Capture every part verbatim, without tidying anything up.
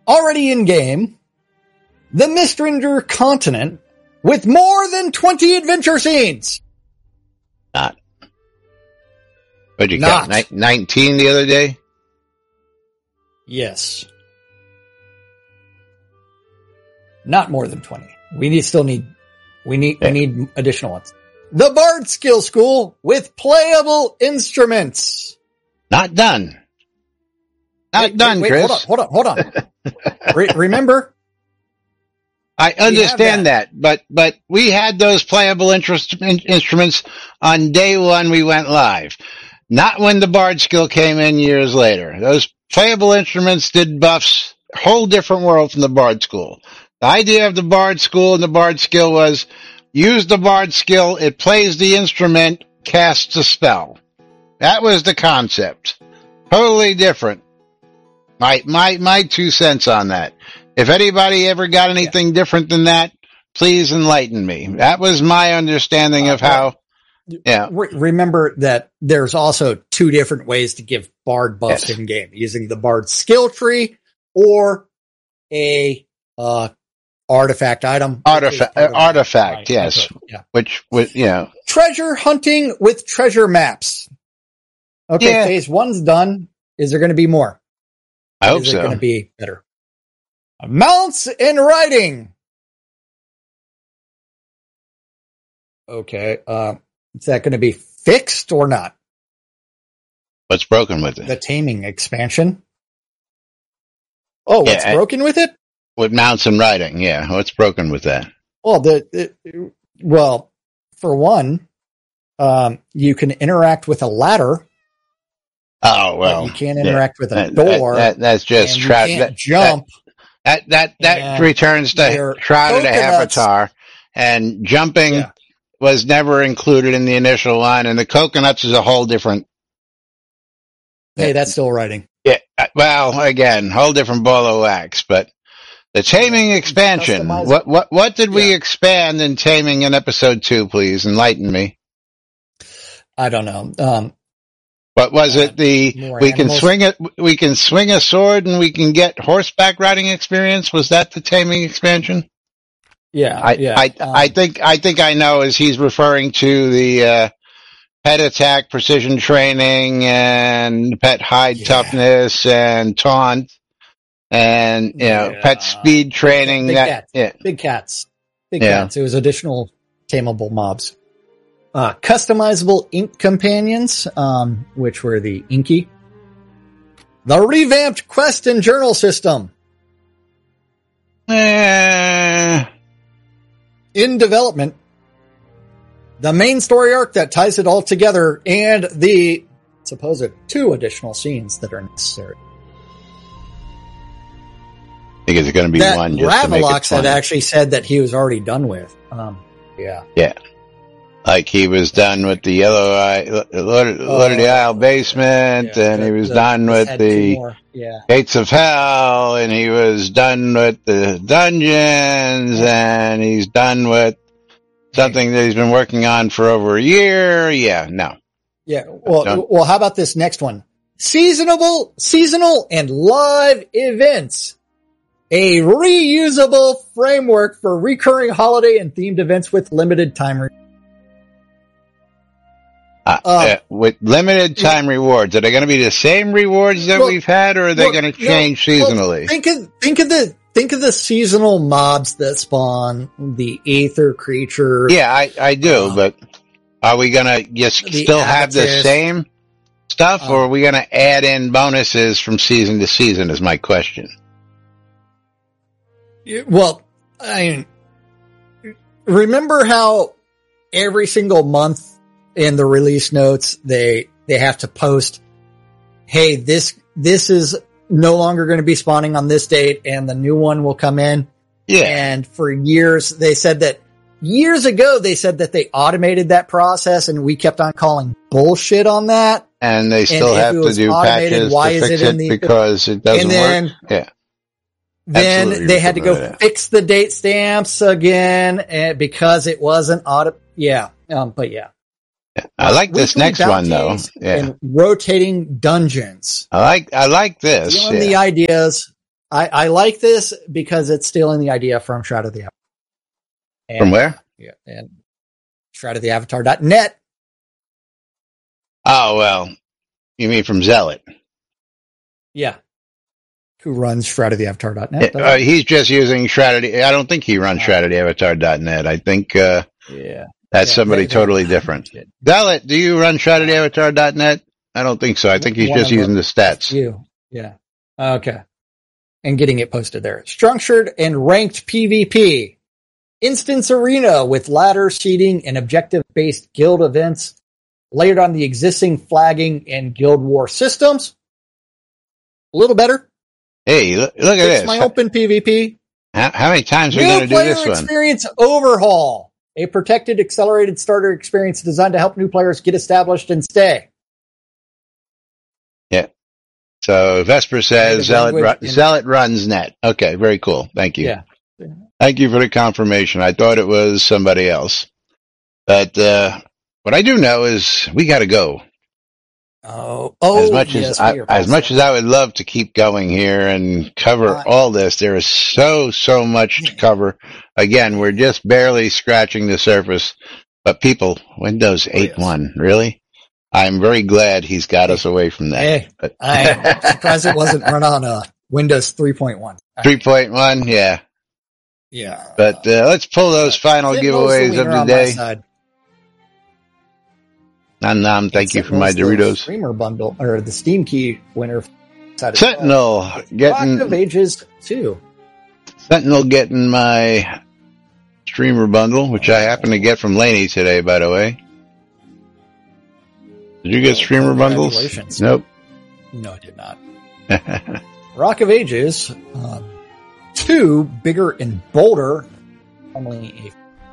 already in game, the Mistringer continent with more than twenty adventure scenes. Not. What'd you Not. count? Ni- nineteen the other day? Yes. Not more than twenty. We need, still need, we need, Yeah. we need additional ones. The Bard Skill School with playable instruments. Not done. Not Wait, done, wait, wait, Chris. hold on, hold on, hold on. Re- remember? I understand that. that. but but we had those playable interest, in, instruments on day one we went live. Not when the Bard skill came in years later. Those playable instruments did buffs, whole different world from the Bard school. The idea of the Bard school and the Bard skill was use the Bard skill, it plays the instrument, casts a spell. That was the concept. Totally different. My my my two cents on that. If anybody ever got anything yeah. different than that, please enlighten me. That was my understanding uh, of how. Yeah. Re- remember that there's also two different ways to give Bard buffs yes. in game: using the Bard skill tree or a uh, artifact item. Artifact, uh, artifact, right. yes. Yeah. Which, with you know, treasure hunting with treasure maps. Okay, yeah. phase one's done. Is there going to be more? I hope Is so. it going to be better? Mounts and riding. Okay, uh, is that going to be fixed or not? What's broken with it? The taming expansion. Oh, what's yeah, broken with it? With mounts and riding, yeah. What's broken with that? Well, the, the well, for one, um, you can interact with a ladder. Oh well, you can't interact yeah, with a that, door. That, that, that's just tra- you can't that, jump. That that that, that returns to Shrouded Avatar, and jumping yeah. was never included in the initial line, and the coconuts is a whole different. Hey, that's still writing. Yeah, well, again, whole different ball of wax, but the taming expansion. What what what did yeah. we expand in taming in episode two? Please enlighten me. I don't know. Um, What was it? The we can swing it. We can swing a sword, and we can get horseback riding experience. Was that the taming expansion? Yeah, I, yeah. I, um, I think I think I know as he's referring to the uh, pet attack, precision training, and pet hide yeah. toughness, and taunt, and you know, yeah. pet speed training. Big that cats. Yeah. Big cats, big yeah. cats. It was additional tameable mobs. Uh, customizable ink companions, um, which were the Inky. The revamped quest and journal system. Eh. In development. The main story arc that ties it all together, and the supposed two additional scenes that are necessary. I think it's going to be that one. Just to make it Ravalox fun. had actually said that he was already done with. Um, yeah. Yeah. Like he was done with the Yellow Eye, Lord, Lord of the Isle basement, yeah, and the, he was the, done with the yeah. Gates of Hell, and he was done with the dungeons, and he's done with something that he's been working on for over a year. Yeah, no. Yeah, well, Don't. well, how about this next one? Seasonable, seasonal and live events. A reusable framework for recurring holiday and themed events with limited time. Re- Uh, uh, uh, with limited time yeah. rewards, are they going to be the same rewards that well, we've had, or are they well, going to change no, seasonally? Well, think of think of the think of the seasonal mobs that spawn the aether creature. Yeah, I I do, um, but are we going to just still have the same stuff, um, or are we going to add in bonuses from season to season? Is my question. Well, I mean, remember how every single month in the release notes, they, they have to post, hey, this, this is no longer going to be spawning on this date and the new one will come in. Yeah. And for years, they said that years ago, they said that they automated that process and we kept on calling bullshit on that. And they still and have to do patches why to is fix it, it in the, because it doesn't and then, work. Yeah. Then Absolutely they had to go that. fix the date stamps again and because it wasn't auto. Yeah. Um, but yeah. I like this Weekly next one though. Yeah. And rotating dungeons. I like, I like this. Stealing yeah. the ideas I, I like this because it's stealing the idea from Shroud of the Avatar. And, From where? Yeah, and shroud of the avatar dot net. Oh, well, you mean from Zealot? Yeah. Who runs shroud of the avatar dot net? Uh, he's just using Shroud of the, I don't think he runs shroud of the avatar dot net. I think uh, yeah. that's yeah, somebody they, they, totally different. Zealot, do you run shroud of the avatar dot net? I don't think so. I think he's One just using the stats. You. Yeah. Okay. And getting it posted there. Structured and ranked PvP. Instance Arena with ladder seeding and objective-based guild events layered on the existing flagging and guild war systems. A little better. Hey, look, look at It's this. my open PvP. How, how many times are we going to do New player this one? experience overhaul. A protected, accelerated starter experience designed to help new players get established and stay. Yeah. So Vesper says Zealot, Language ru- in- Zealot runs net. Okay, very cool. Thank you. Yeah. Thank you for the confirmation. I thought it was somebody else. But uh, what I do know is we got to go. Oh, oh, as much yes, as I, we are as past much that. as I would love to keep going here and cover Uh, all this, there is so so much to cover. Again, we're just barely scratching the surface. But people, Windows eight point one, really? I'm very glad he's got us away from that. Hey, But I'm surprised it wasn't run on uh, Windows three point one. three point one, yeah. Yeah. But uh, let's pull those final Sentinel's giveaways wiener of the on my day. side. Nom nom, thank you for my Sentinel's the Doritos. Streamer bundle, or the Steam Key winner. Side as Sentinel well. Rock of getting Ages two. Sentinel getting my streamer bundle, which I happened to get from Laney today, by the way. Did you get streamer bundles? Congratulations. Nope. No, I did not. Rock of Ages um, two, bigger and bolder. Only a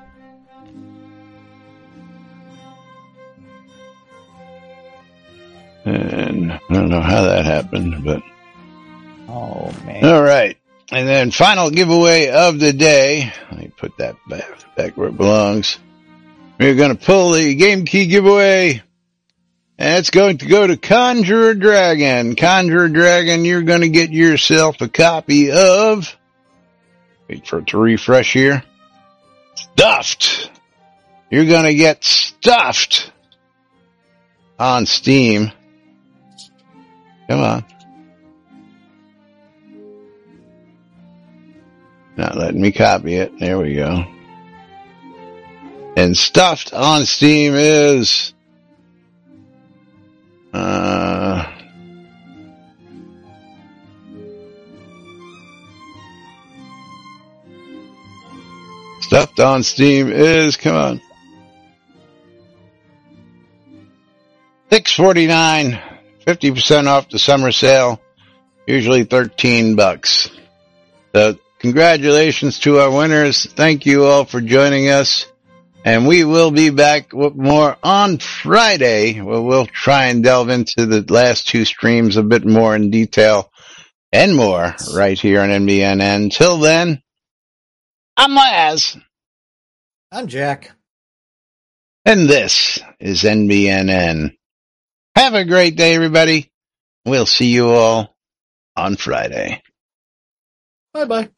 And I don't know how that happened, but oh man. all right. And then final giveaway of the day. Let me put that back, back where it belongs. We're going to pull the game key giveaway. And it's going to go to Conjurer Dragon. Conjurer Dragon, you're going to get yourself a copy of, wait for it to refresh here, Stuffed. You're going to get Stuffed on Steam. Come on. Not letting me copy it. There we go. And Stuffed on Steam is uh Stuffed on Steam is, come on, six forty-nine, fifty percent off the summer sale, usually thirteen bucks. So congratulations to our winners. Thank you all for joining us. And we will be back with more on Friday, where we'll try and delve into the last two streams a bit more in detail and more right here on N B N N. Till then, I'm Laz. I'm Jack. And this is N B N N. Have a great day, everybody. We'll see you all on Friday. Bye bye.